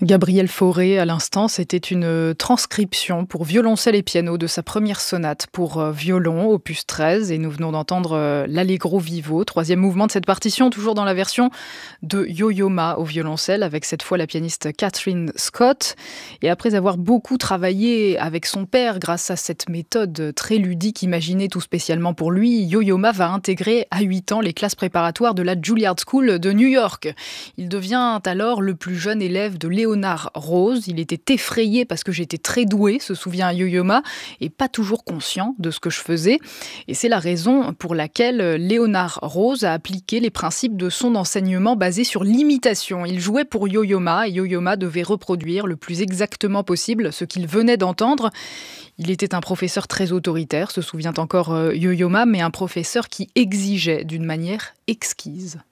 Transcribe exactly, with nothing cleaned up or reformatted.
Gabriel Fauré, à l'instant, c'était une transcription pour violoncelle et piano de sa première sonate pour euh, violon, opus treize, et nous venons d'entendre euh, l'Allegro vivo, troisième mouvement de cette partition, toujours dans la version de Yo-Yo Ma au violoncelle, avec cette fois la pianiste Catherine Scott. Et après avoir beaucoup travaillé avec son père grâce à cette méthode très ludique imaginée tout spécialement pour lui, Yo-Yo Ma va intégrer à huit ans les classes préparatoires de la Juilliard School de New York. Il devient alors le plus jeune élève de Léonard Rose. Il était effrayé parce que j'étais très doué, se souvient Yo-Yo Ma, et pas toujours conscient de ce que je faisais. Et c'est la raison pour laquelle Léonard Rose a appliqué les principes de son enseignement basé sur l'imitation. Il jouait pour Yo-Yo Ma et Yo-Yo Ma devait reproduire le plus exactement possible ce qu'il venait d'entendre. Il était un professeur très autoritaire, se souvient encore Yo-Yo Ma, mais un professeur qui exigeait d'une manière exquise.